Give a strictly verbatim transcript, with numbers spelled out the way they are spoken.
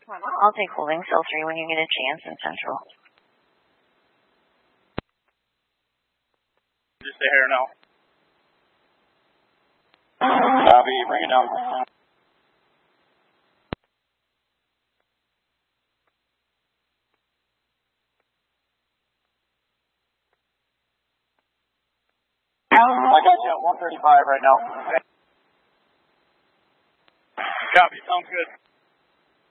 I'll take holding cell three when you get a chance in Central. Just stay here now. Copy, bring it down. I got you at one thirty-five right now. Copy, sounds good.